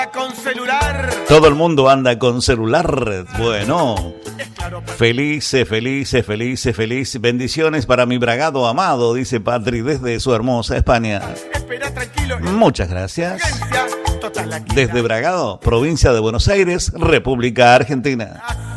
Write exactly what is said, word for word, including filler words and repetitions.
Con celular. Todo el mundo anda con celular. Bueno, felices, felices, felices, felices. Bendiciones para mi bragado amado, dice Patri desde su hermosa España. Espera tranquilo. Muchas gracias. Desde Bragado, provincia de Buenos Aires, República Argentina.